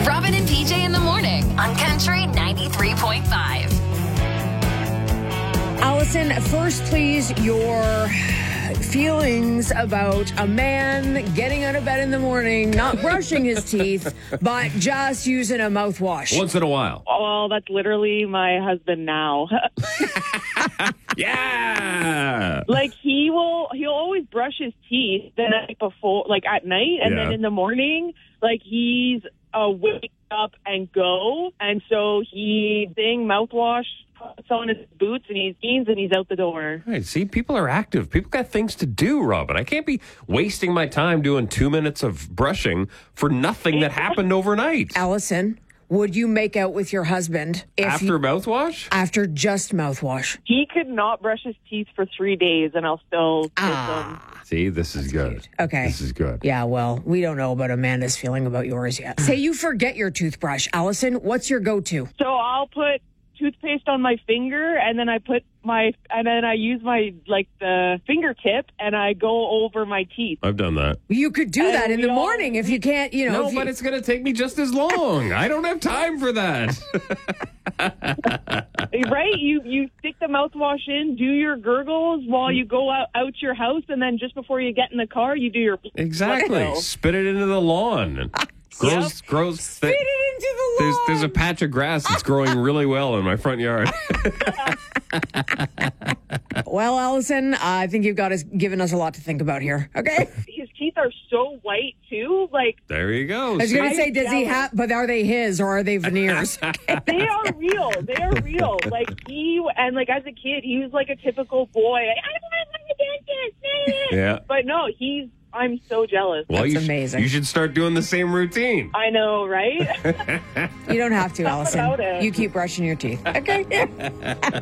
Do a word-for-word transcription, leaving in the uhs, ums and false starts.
Robin and P J in the morning on Country ninety-three point five. Allison, first, please, your feelings about a man getting out of bed in the morning, not brushing his teeth, but just using a mouthwash. Once in a while. Well, that's literally my husband now. Yeah. Like he will, he'll always brush his teeth the night before, like at night, and Yeah. then in the morning, like he's uh, wake up and go, and so he thing mouthwash puts on his boots and his jeans and he's out the door. Right, see, people are active. People got things to do, Robin. I can't be wasting my time doing two minutes of brushing for nothing that happened overnight. Allison, would you make out with your husband if After you, mouthwash? after just mouthwash? He could not brush his teeth for three days, and I'll still kiss him. See, this is good. Okay. This is good. Yeah, well, we don't know about Amanda's feeling about yours yet. Say you forget your toothbrush. Allison, what's your go-to? So I'll put toothpaste on my finger, and then I put my, and then I use my, like, the fingertip, and I go over my teeth. I've done that. You could do And that in we the all- morning if you can't, you know. No, if you- but it's going to take me just as long. I don't have time for that. Right? You you stick the mouthwash in, do your gurgles while you go out, out your house, and then just before you get in the car, you do your... Exactly. Let's go. Spit it into the lawn. Grows, grows. Spit it into the There's, lawn. there's a patch of grass that's growing really well in my front yard. Well, Allison, I think you've got us given us a lot to think about here. Okay. His teeth are so white, too. Like, There you go. I was See? going to say, does he jealous. have? But are they his or are they veneers? they are real. They are real. Like, he, and, like, as a kid, he was, like, a typical boy. Like, I want my dentist. Yeah. But no, he's, I'm so jealous. Well, That's you sh- amazing. you should start doing the same routine. I know, right? You don't have to, Allison. about it. You keep brushing your teeth. Okay.